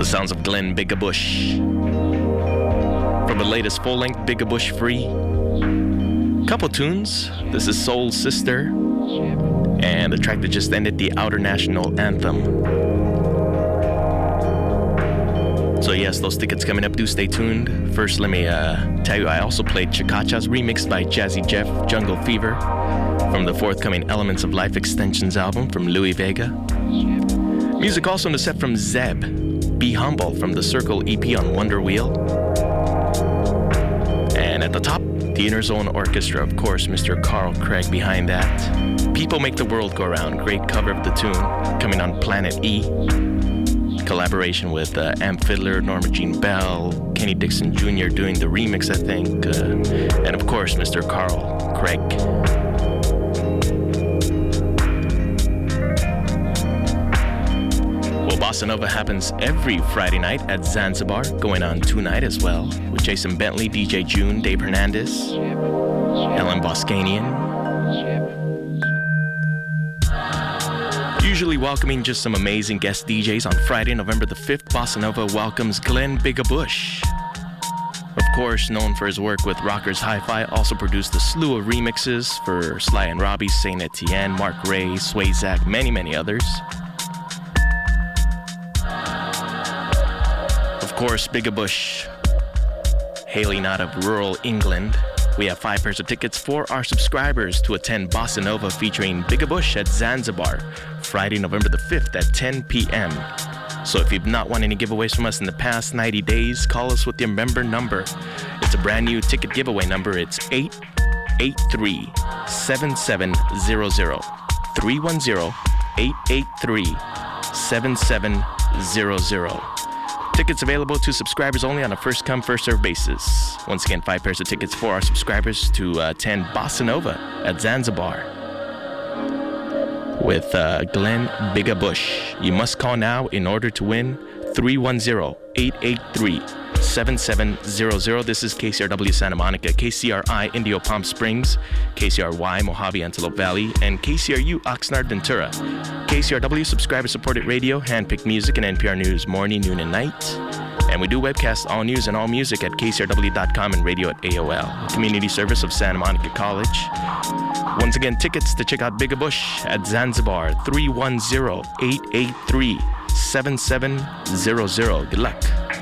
The sounds of Glenn Bigabush. From the latest full-length Bigabush Free. Couple tunes. This is Soul Sister. And the track that just ended, the Outer National Anthem. So yes, those tickets coming up, do stay tuned. First, let me tell you, I also played Chakacha's remixed by Jazzy Jeff, Jungle Fever, from the forthcoming Elements of Life Extensions album from Louis Vega. Music also in the set from Zeb, Be Humble from the Circle EP on Wonder Wheel. And at the top, the Inner Zone Orchestra, of course, Mr. Carl Craig behind that. People Make the World Go Round, great cover of the tune, coming on Planet E. Collaboration with Amp Fiddler, Norma Jean Bell, Kenny Dixon Jr. doing the remix, I think, and of course, Mr. Carl Craig. Well, Bossa Nova happens every Friday night at Zanzibar, going on tonight as well, with Jason Bentley, DJ June, Dave Hernandez, Ellen Boscanian. Usually welcoming just some amazing guest DJs. On Friday, November the 5th, Bossa Nova welcomes Glenn Bigabush. Of course, known for his work with Rockers Hi-Fi, also produced a slew of remixes for Sly and Robbie, Saint Etienne, Mark Ray, Swayzak, many others. Of course, Bigabush, hailing out of rural England. We have 5 pairs of tickets for our subscribers to attend Bossa Nova featuring Bigabush at Zanzibar, Friday, November the 5th at 10 p.m. So if you've not won any giveaways from us in the past 90 days, call us with your member number. It's a brand new ticket giveaway number. It's 883-7700. 310-883-7700. Tickets available to subscribers only on a first-come, first-served basis. Once again, 5 pairs of tickets for our subscribers to attend Bossa Nova at Zanzibar with Glenn Bigabush. You must call now in order to win. 310-883-7700. This is KCRW Santa Monica, KCRI Indio Palm Springs, KCRY Mojave Antelope Valley, and KCRU Oxnard Ventura. KCRW subscriber-supported radio, handpicked music, and NPR News morning, noon, and night. And we do webcast all news and all music at KCRW.com and radio at AOL, community service of Santa Monica College. Once again, tickets to check out Bigabush at Zanzibar, 310-883-7700. Good luck.